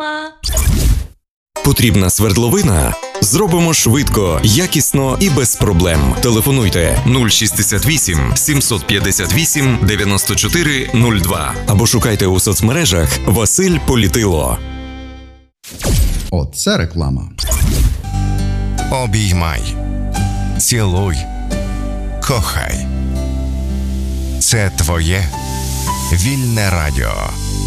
Реклама. Потрібна свердловина? Зробимо швидко, якісно і без проблем. Телефонуйте 068 758 94 02 або шукайте у соцмережах Василь Політило. Оце реклама. Обіймай, цілуй, кохай. Це твоє вільне радіо.